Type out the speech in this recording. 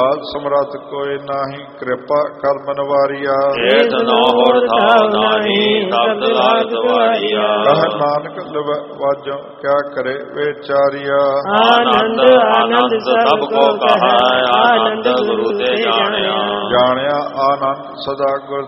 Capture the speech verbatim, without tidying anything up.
ਲਾਜ ਸਮਰੱਥ ਕੋਈ ਨਾਹੀ, ਕਿਰਪਾ ਕਰ ਮਨਵਾਰੀਆ। ਏਤ ਨੋ ਹੋਰ ਥਾਵ ਨਾਹੀ, ਸਬਦ ਲਾਗ ਦਵਾਰੀਆ। ਕਹ ਨਾਨਕ ਲਵ ਵਾਜੋ ਕਿਆ ਕਰੇ ਵਿਚਾਰੀਆ। ਆਨੰਦ ਆਨੰਦ ਸਭ ਕੋ ਕਹਾ, ਆਨੰਦ ਗੁਰੂ ਤੇ ਜਾਣਿਆ। ਜਾਣਿਆ ਆਨੰਦ ਸਦਾ ਗੁਰ